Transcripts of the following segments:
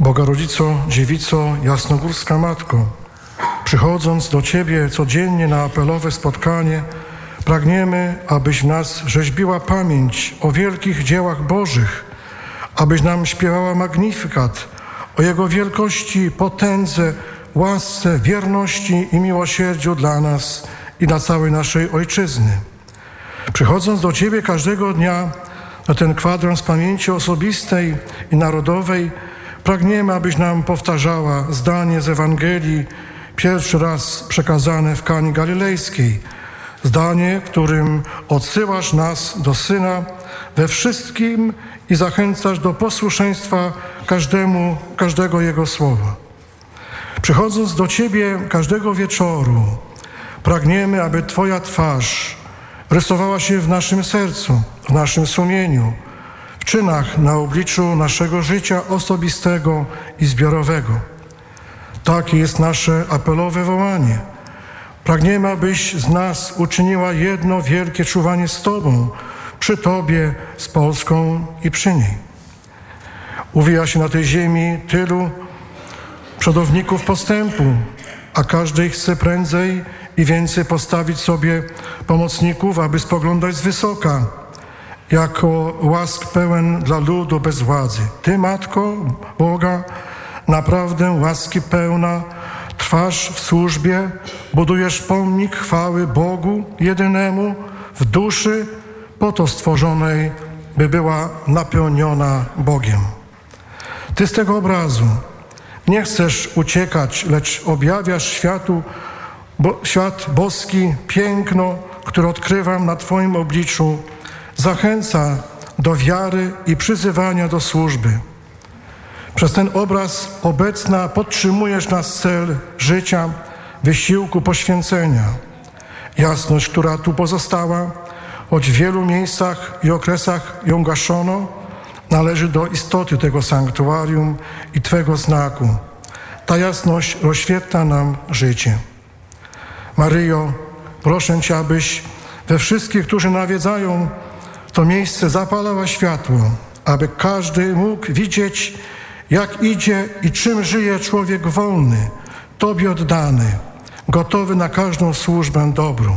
Boga Rodzico, Dziewico, Jasnogórska Matko, przychodząc do Ciebie codziennie na apelowe spotkanie, pragniemy, abyś w nas rzeźbiła pamięć o wielkich dziełach Bożych, abyś nam śpiewała magnifikat o Jego wielkości, potędze, łasce, wierności i miłosierdziu dla nas i dla całej naszej Ojczyzny. Przychodząc do Ciebie każdego dnia na ten kwadrans pamięci osobistej i narodowej, pragniemy, abyś nam powtarzała zdanie z Ewangelii pierwszy raz przekazane w Kani Galilejskiej. Zdanie, którym odsyłasz nas do Syna we wszystkim i zachęcasz do posłuszeństwa każdego Jego słowa. Przychodząc do Ciebie każdego wieczoru, pragniemy, aby Twoja twarz rysowała się w naszym sercu, w naszym sumieniu, w czynach na obliczu naszego życia osobistego i zbiorowego. Takie jest nasze apelowe wołanie. Pragniemy, abyś z nas uczyniła jedno wielkie czuwanie z Tobą, przy Tobie, z Polską i przy niej. Uwija się na tej ziemi tylu przodowników postępu, a każdy chce prędzej i więcej postawić sobie pomocników, aby spoglądać z wysoka, jako łask pełen dla ludu bez władzy. Ty, Matko Boga, naprawdę łaski pełna, trwasz w służbie, budujesz pomnik chwały Bogu jedynemu w duszy po to stworzonej, by była napełniona Bogiem. Ty z tego obrazu nie chcesz uciekać, lecz objawiasz świat boski, piękno, które odkrywam na Twoim obliczu, zachęca do wiary i przyzywania do służby. Przez ten obraz obecna podtrzymujesz nasz cel życia, wysiłku, poświęcenia. Jasność, która tu pozostała, choć w wielu miejscach i okresach ją gaszono, należy do istoty tego sanktuarium i Twego znaku. Ta jasność rozświetla nam życie. Maryjo, proszę Cię, abyś we wszystkich, którzy nawiedzają to miejsce, zapalała światło, aby każdy mógł widzieć, jak idzie i czym żyje człowiek wolny, Tobie oddany, gotowy na każdą służbę dobrą.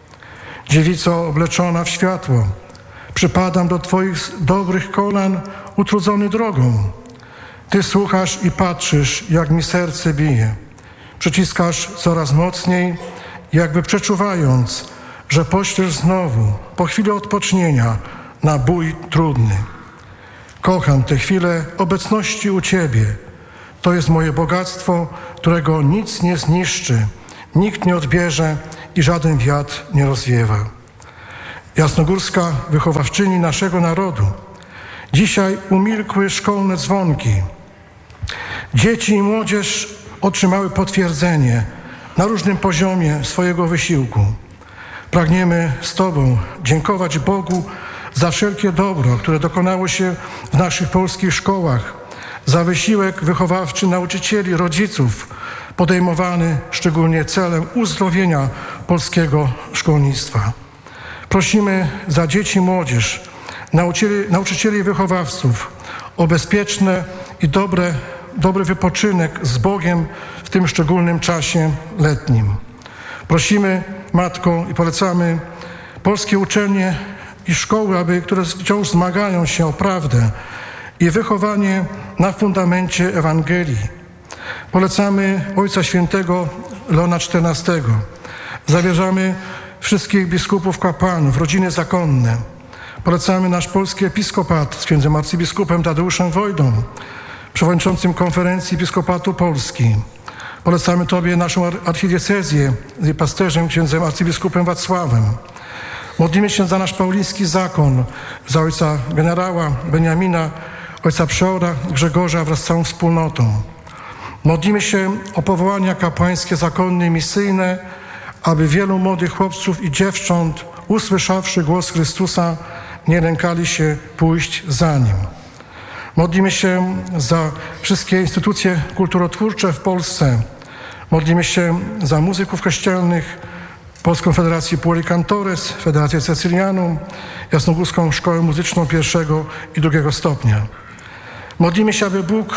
Dziewico obleczona w światło, przypadam do Twoich dobrych kolan, utrudzony drogą. Ty słuchasz i patrzysz, jak mi serce bije. Przyciskasz coraz mocniej, jakby przeczuwając, że poślesz znowu, po chwili odpocznienia, na bój trudny. Kocham tę chwilę obecności u Ciebie. To jest moje bogactwo, którego nic nie zniszczy, nikt nie odbierze i żaden wiatr nie rozwiewa. Jasnogórska wychowawczyni naszego narodu. Dzisiaj umilkły szkolne dzwonki. Dzieci i młodzież otrzymały potwierdzenie na różnym poziomie swojego wysiłku. Pragniemy z Tobą dziękować Bogu za wszelkie dobro, które dokonało się w naszych polskich szkołach, za wysiłek wychowawczy nauczycieli, rodziców, podejmowany szczególnie celem uzdrowienia polskiego szkolnictwa. Prosimy za dzieci i młodzież, nauczycieli i wychowawców o bezpieczne i dobry wypoczynek z Bogiem w tym szczególnym czasie letnim. Prosimy, Matko, i polecamy polskie uczelnie i szkoły, które wciąż zmagają się o prawdę i wychowanie na fundamencie Ewangelii. Polecamy Ojca Świętego Leona XIV. Zawierzamy wszystkich biskupów, kapłanów, rodziny zakonne. Polecamy nasz polski episkopat z księdzem arcybiskupem Tadeuszem Wojdą, przewodniczącym Konferencji Episkopatu Polski. Polecamy Tobie naszą archidiecezję z jej pasterzem, księdzem arcybiskupem Wacławem. Modlimy się za nasz pauliński zakon, za ojca generała Beniamina, ojca przeora Grzegorza wraz z całą wspólnotą. Modlimy się o powołania kapłańskie, zakonne i misyjne, aby wielu młodych chłopców i dziewcząt, usłyszawszy głos Chrystusa, nie lękali się pójść za Nim. Modlimy się za wszystkie instytucje kulturotwórcze w Polsce. Modlimy się za muzyków kościelnych, Polską Federację Pueri Cantores, Federację Cecylianum, Jasnogórską Szkołę Muzyczną I i II stopnia. Modlimy się, aby Bóg w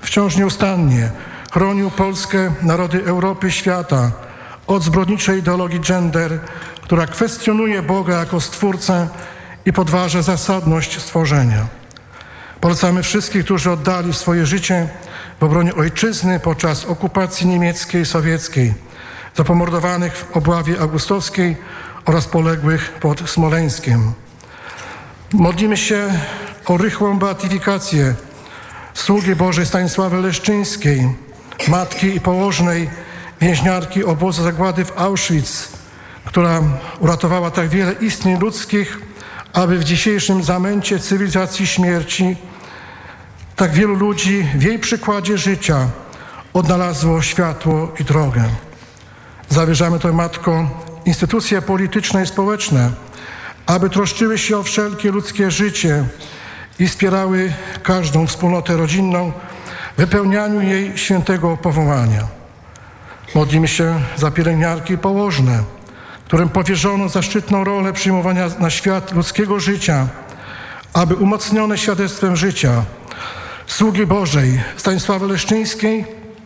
wciąż nieustannie chronił Polskę, narody Europy, świata od zbrodniczej ideologii gender, która kwestionuje Boga jako Stwórcę i podważa zasadność stworzenia. Polecamy wszystkich, którzy oddali swoje życie w obronie ojczyzny podczas okupacji niemieckiej i sowieckiej, za pomordowanych w obławie augustowskiej oraz poległych pod Smoleńskiem. Modlimy się o rychłą beatyfikację sługi Bożej Stanisławy Leszczyńskiej, matki i położnej więźniarki obozu zagłady w Auschwitz, która uratowała tak wiele istnień ludzkich, aby w dzisiejszym zamęcie cywilizacji śmierci tak wielu ludzi w jej przykładzie życia odnalazło światło i drogę. Zawierzamy Tobie, Matko, instytucje polityczne i społeczne, aby troszczyły się o wszelkie ludzkie życie i wspierały każdą wspólnotę rodzinną w wypełnianiu jej świętego powołania. Modlimy się za pielęgniarki i położne, którym powierzono zaszczytną rolę przyjmowania na świat ludzkiego życia, aby umocnione świadectwem życia sługi Bożej Stanisławy Leszczyńskiej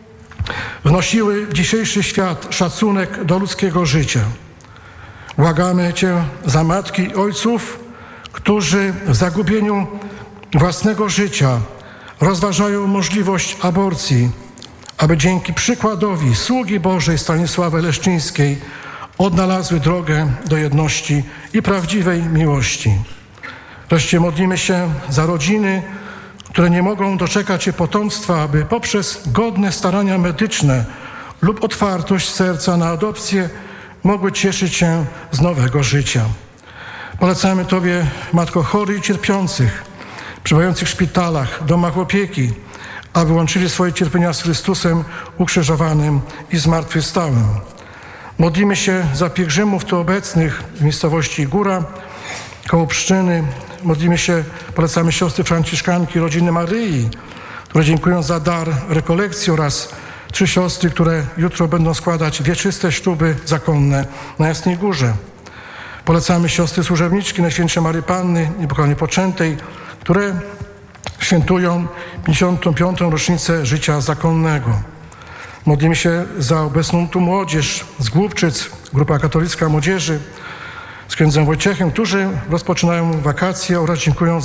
wnosiły w dzisiejszy świat szacunek do ludzkiego życia. Błagamy Cię za matki i ojców, którzy w zagubieniu własnego życia rozważają możliwość aborcji, aby dzięki przykładowi sługi Bożej Stanisławy Leszczyńskiej odnalazły drogę do jedności i prawdziwej miłości. Wreszcie modlimy się za rodziny, które nie mogą doczekać się potomstwa, aby poprzez godne starania medyczne lub otwartość serca na adopcję mogły cieszyć się z nowego życia. Polecamy Tobie, Matko, chorych i cierpiących, przebywających w szpitalach, domach opieki, aby łączyli swoje cierpienia z Chrystusem ukrzyżowanym i zmartwychwstałym. Modlimy się za pielgrzymów tu obecnych w miejscowości Góra, koło Pszczyny. Modlimy się, polecamy siostry franciszkanki rodziny Maryi, które dziękują za dar rekolekcji, oraz 3 siostry, które jutro będą składać wieczyste śluby zakonne na Jasnej Górze. Polecamy siostry służebniczki Najświętszej Maryi Panny Niepokalanej Poczętej, które świętują 55. rocznicę życia zakonnego. Modlimy się za obecną tu młodzież z Głubczyc, Grupa Katolicka Młodzieży, z księdzem Wojciechem, którzy rozpoczynają wakacje oraz dziękują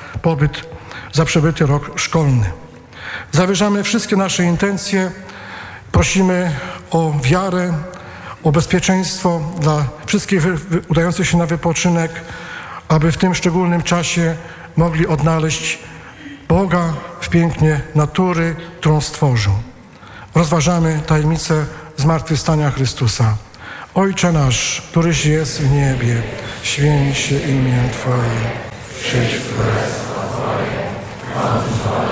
za przebyty rok szkolny. Zawierzamy wszystkie nasze intencje, prosimy o wiarę, o bezpieczeństwo dla wszystkich udających się na wypoczynek, aby w tym szczególnym czasie mogli odnaleźć Boga w pięknie natury, którą stworzył. Rozważamy tajemnicę zmartwychwstania Chrystusa. Ojcze nasz, któryś jest w niebie, święć się imię Twoje, przyjdź królestwo Twoje,